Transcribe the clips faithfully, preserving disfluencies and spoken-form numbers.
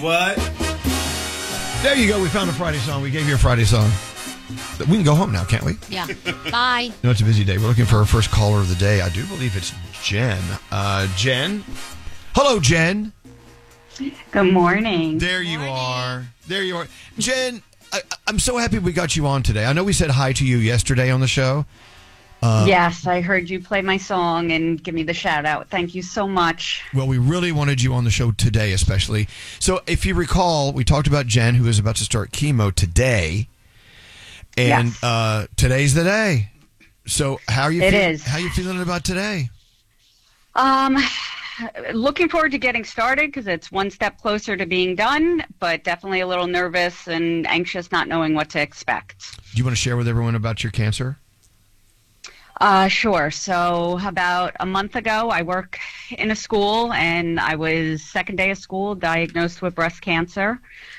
What? There you go. We found a Friday song. We gave you a Friday song. We can go home now, can't we? Yeah. Bye. No, it's a busy day. We're looking for our first caller of the day. I do believe it's Jen. Uh, Jen? Hello, Jen. Good morning. There you are. There you are. Jen, I, I'm so happy we got you on today. I know we said hi to you yesterday on the show. Uh, yes, I heard you play my song and give me the shout out. Thank you so much. Well, we really wanted you on the show today, especially. So if you recall, we talked about Jen, who is about to start chemo today. And yes. uh, today's the day. So how are you It feel- is. How are you feeling about today? Um, looking forward to getting started because it's one step closer to being done, but definitely a little nervous and anxious, not knowing what to expect. Do you want to share with everyone about your cancer? Uh, sure. So about a month ago, I work in a school, and I was second day of school diagnosed with breast cancer.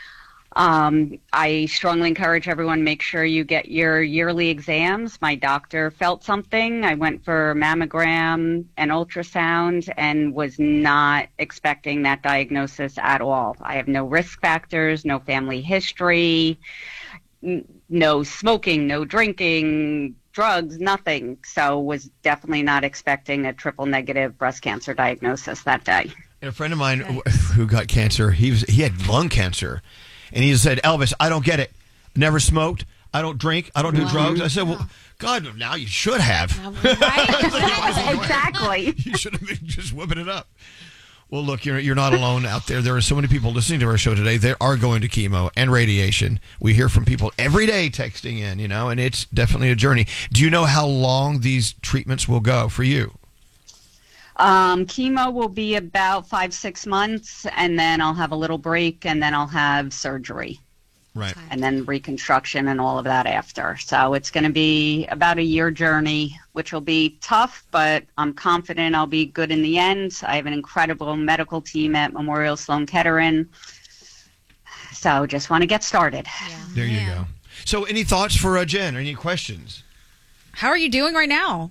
Um, I strongly encourage everyone, make sure you get your yearly exams. My doctor felt something. I went for mammogram and ultrasound and was not expecting that diagnosis at all. I have no risk factors, no family history, n- no smoking, no drinking, drugs, nothing. So was definitely not expecting a triple negative breast cancer diagnosis that day. And a friend of mine who got cancer, he was he had lung cancer. And he said, Elvis, I don't get it. Never smoked. I don't drink. I don't do Wow. drugs. I said, well, God, now you should have. Right? Exactly. You should have been just whipping it up. Well, look, you're you're not alone out there. There are so many people listening to our show today. They are going to chemo and radiation. We hear from people every day texting in, you know, and it's definitely a journey. Do you know how long these treatments will go for you? Um, chemo will be about five, six months, and then I'll have a little break, and then I'll have surgery. Right. And then reconstruction and all of that after. So it's going to be about a year journey, which will be tough, but I'm confident I'll be good in the end. I have an incredible medical team at Memorial Sloan Kettering. So just want to get started. Yeah. There you Man. go. So any thoughts for uh, Jen? Any questions? How are you doing right now?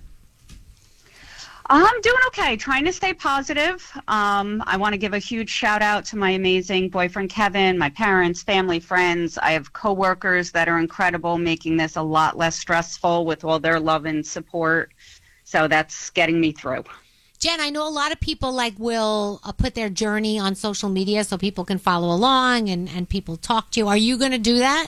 I'm doing okay, trying to stay positive. Um, I want to give a huge shout out to my amazing boyfriend, Kevin, my parents, family, friends. I have coworkers that are incredible, making this a lot less stressful with all their love and support. So that's getting me through. Jen, I know a lot of people like will uh, put their journey on social media so people can follow along and, and people talk to you. Are you going to do that?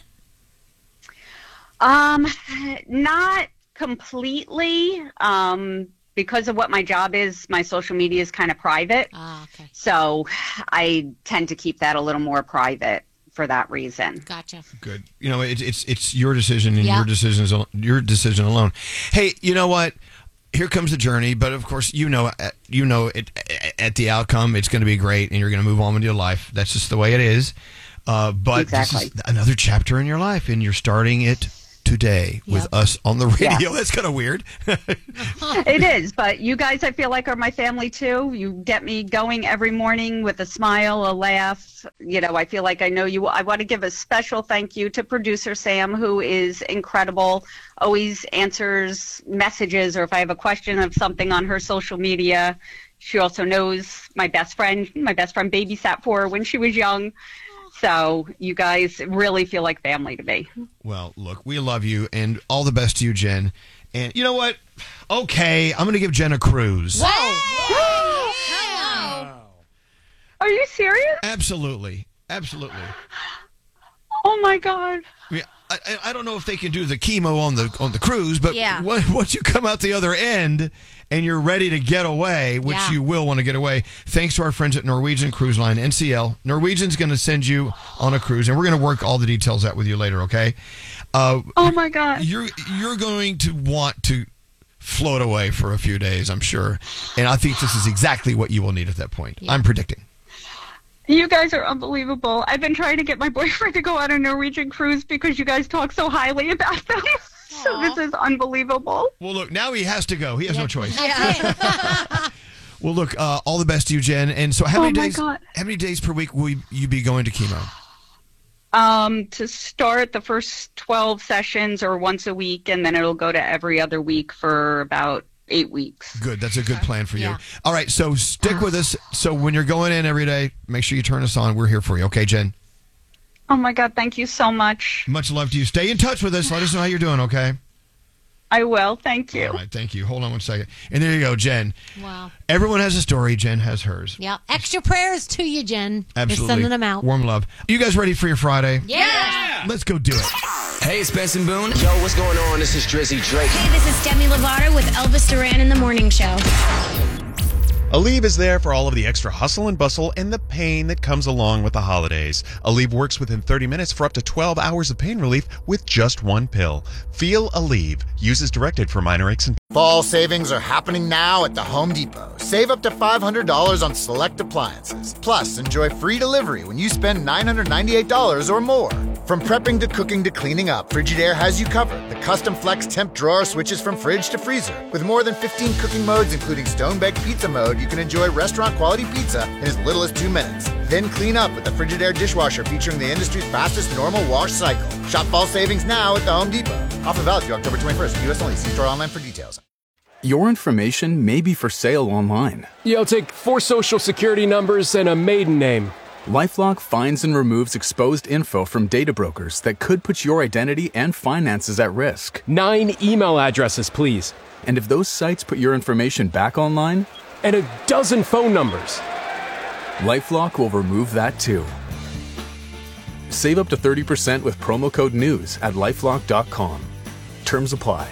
Um, not completely. Um, because of what my job is, my social media is kind of private. Ah, okay. So I tend to keep that a little more private for that reason. Gotcha. Good. You know, it's it's it's your decision and Yeah. your decisions your decision alone. Hey, you know what? Here comes the journey, but of course, you know, uh, you know, it, at the outcome, it's going to be great, and you're going to move on with your life. That's just the way it is. Uh, but Exactly. this is another chapter in your life, and you're starting it today with Yep. us on the radio. Yes. That's kind of weird. It is, but you guys, I feel like, are my family too. You get me going every morning with a smile, a laugh. You know, I feel like I know you. I want to give a special thank you to producer Sam, who is incredible, always answers messages, or if I have a question of something on her social media. She also knows my best friend. My best friend babysat for her when she was young. So you guys really feel like family to me. Well, look, we love you, and all the best to you, Jen. And you know what? Okay, I'm going to give Jen a cruise. Are you serious? Absolutely. Absolutely. Oh my God. I, mean, I, I don't know if they can do the chemo on the on the cruise, but Yeah. once once you come out the other end and you're ready to get away, which Yeah. you will want to get away, thanks to our friends at Norwegian Cruise Line, N C L, Norwegian's going to send you on a cruise, and we're going to work all the details out with you later, okay? Uh, Oh my God. you're you're going to want to float away for a few days, I'm sure, and I think this is exactly what you will need at that point. Yeah. I'm predicting. You guys are unbelievable. I've been trying to get my boyfriend to go on a Norwegian cruise because you guys talk so highly about them. So this is unbelievable. Well, look, now he has to go. He has no choice. Yeah. Well, look, uh, all the best to you, Jen. And so, how Oh many my days? God. How many days per week will you- you be going to chemo? Um, to start the first twelve sessions or once a week, and then it'll go to every other week for about eight weeks. Good. That's a good plan for you. Yeah. All right. So stick with us. So when you're going in every day, make sure you turn us on. We're here for you. Okay, Jen? Oh, my God. Thank you so much. Much love to you. Stay in touch with us. Let us know how you're doing, okay? I will. Thank you. All right. Thank you. Hold on one second. And there you go, Jen. Wow. Everyone has a story. Jen has hers. Yeah. Extra prayers to you, Jen. Absolutely. Just sending them out. Warm love. You guys ready for your Friday? Yeah. Let's go do it. Hey, it's Benson Boone. Yo, what's going on? This is Drizzy Drake. Hey, this is Demi Lovato with Elvis Duran in the Morning Show. Aleve is there for all of the extra hustle and bustle and the pain that comes along with the holidays. Aleve works within thirty minutes for up to twelve hours of pain relief with just one pill. Feel Aleve. Use as directed for minor aches and Fall savings are happening now at the Home Depot. Save up to five hundred dollars on select appliances. Plus, enjoy free delivery when you spend nine hundred ninety-eight dollars or more. From prepping to cooking to cleaning up, Frigidaire has you covered. The custom flex temp drawer switches from fridge to freezer. With more than fifteen cooking modes, including stone-baked pizza mode, you can enjoy restaurant-quality pizza in as little as two minutes. Then clean up with the Frigidaire dishwasher featuring the industry's fastest normal wash cycle. Shop fall savings now at the Home Depot. Offer valid through October twenty-first. U S only. See store online for details. Your information may be for sale online. Yeah, I'll take four social security numbers and a maiden name. LifeLock finds and removes exposed info from data brokers that could put your identity and finances at risk. Nine email addresses, please. And if those sites put your information back online? And a dozen phone numbers. LifeLock will remove that too. Save up to thirty percent with promo code NEWS at lifelock dot com. Terms apply.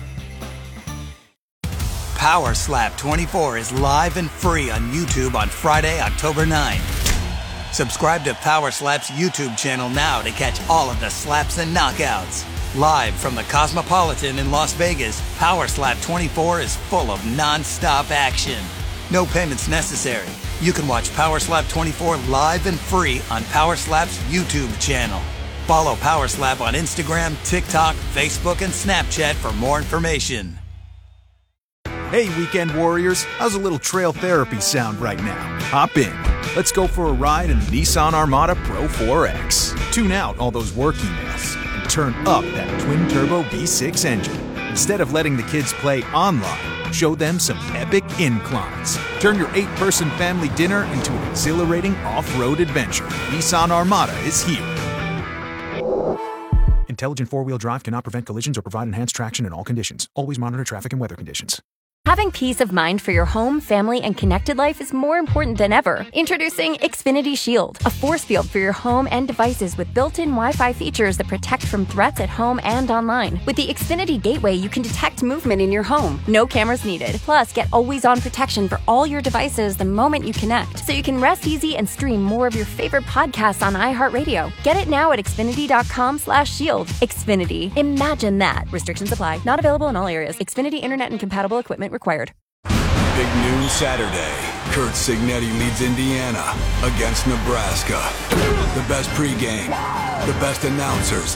Power Slap twenty-four is live and free on YouTube on Friday, October ninth. Subscribe to Power Slap's YouTube channel now to catch all of the slaps and knockouts. Live from the Cosmopolitan in Las Vegas, Power Slap twenty-four is full of non-stop action. No payments necessary. You can watch Power Slap twenty-four live and free on Power Slap's YouTube channel. Follow Power Slap on Instagram, TikTok, Facebook, and Snapchat for more information. Hey, weekend warriors, how's a little trail therapy sound right now? Hop in. Let's go for a ride in the Nissan Armada Pro four X. Tune out all those work emails and turn up that twin-turbo V six engine. Instead of letting the kids play online, show them some epic inclines. Turn your eight-person family dinner into an exhilarating off-road adventure. Nissan Armada is here. Intelligent four-wheel drive cannot prevent collisions or provide enhanced traction in all conditions. Always monitor traffic and weather conditions. Having peace of mind for your home, family, and connected life is more important than ever. Introducing Xfinity Shield, a force field for your home and devices with built-in Wi-Fi features that protect from threats at home and online. With the Xfinity Gateway, you can detect movement in your home. No cameras needed. Plus, get always-on protection for all your devices the moment you connect, so you can rest easy and stream more of your favorite podcasts on iHeartRadio. Get it now at Xfinity.com slash shield. Xfinity. Imagine that. Restrictions apply. Not available in all areas. Xfinity Internet and compatible equipment required. Big noon Saturday. Kurt Signetti leads Indiana against Nebraska. The best pregame, the best announcers.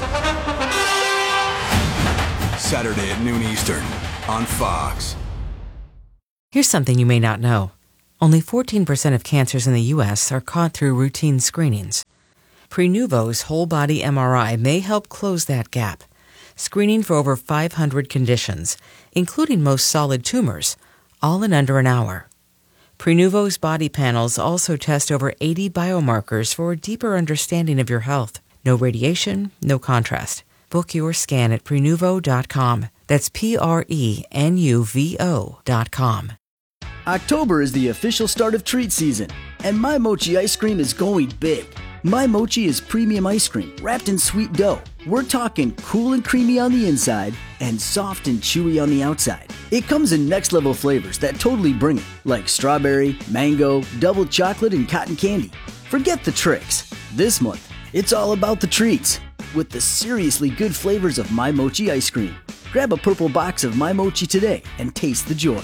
Saturday at noon Eastern on Fox. Here's something you may not know. Only fourteen percent of cancers in the U S are caught through routine screenings. Prenuvo's whole-body M R I may help close that gap, screening for over five hundred conditions, including most solid tumors, all in under an hour. Prenuvo's body panels also test over eighty biomarkers for a deeper understanding of your health. No radiation, no contrast. Book your scan at Prenuvo dot com. That's P R E N U V O dot com. October is the official start of treat season, and My Mochi ice cream is going big. My Mochi is premium ice cream wrapped in sweet dough. We're talking cool and creamy on the inside and soft and chewy on the outside. It comes in next-level flavors that totally bring it, like strawberry, mango, double chocolate, and cotton candy. Forget the tricks. This month, it's all about the treats with the seriously good flavors of My Mochi ice cream. Grab a purple box of My Mochi today and taste the joy.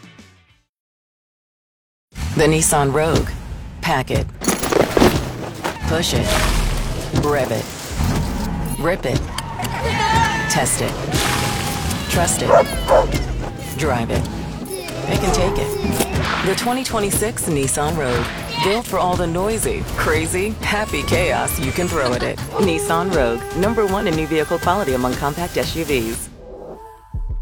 The Nissan Rogue. Pack it. Push it. Rev it. Rip it. Test it. Trust it. Drive it. It can take it. The twenty twenty-six Nissan Rogue. Built for all the noisy, crazy, happy chaos you can throw at it. Nissan Rogue. Number one in new vehicle quality among compact S U Vs.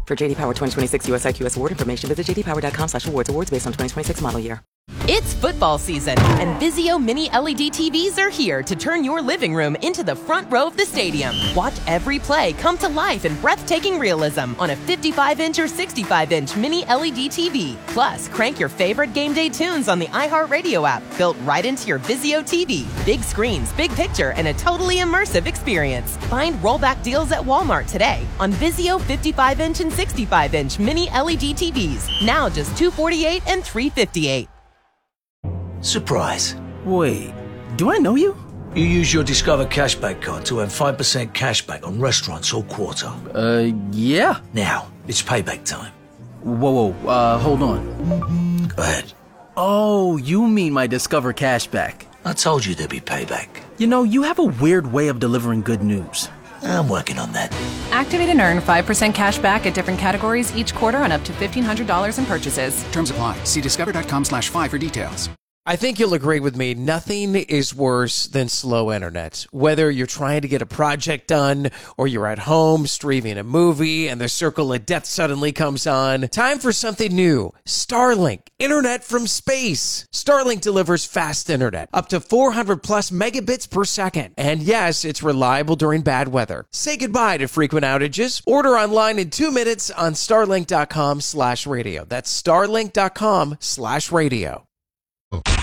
For J D Power twenty twenty-six U S I Q S award information, visit jdpower.com slash awards. Awards based on twenty twenty-six model year. It's football season, and Vizio Mini L E D T Vs are here to turn your living room into the front row of the stadium. Watch every play come to life in breathtaking realism on a fifty-five inch or sixty-five inch Mini L E D T V. Plus, crank your favorite game day tunes on the iHeartRadio app, built right into your Vizio T V. Big screens, big picture, and a totally immersive experience. Find rollback deals at Walmart today on Vizio fifty-five inch and sixty-five inch Mini L E D T Vs. Now just two hundred forty-eight dollars and three hundred fifty-eight dollars. Surprise. Wait, do I know you? You use your Discover Cashback card to earn five percent cashback on restaurants all quarter. Uh, yeah. Now, it's payback time. Whoa, whoa, uh, hold on. Go ahead. Oh, you mean my Discover Cashback. I told you there'd be payback. You know, you have a weird way of delivering good news. I'm working on that. Activate and earn five percent cash back at different categories each quarter on up to fifteen hundred dollars in purchases. Terms apply. See discover.com slash five for details. I think you'll agree with me. Nothing is worse than slow internet. Whether you're trying to get a project done or you're at home streaming a movie and the circle of death suddenly comes on. Time for something new. Starlink. Internet from space. Starlink delivers fast internet. Up to four hundred plus megabits per second. And yes, it's reliable during bad weather. Say goodbye to frequent outages. Order online in two minutes on starlink.com slash radio. That's starlink.com slash radio.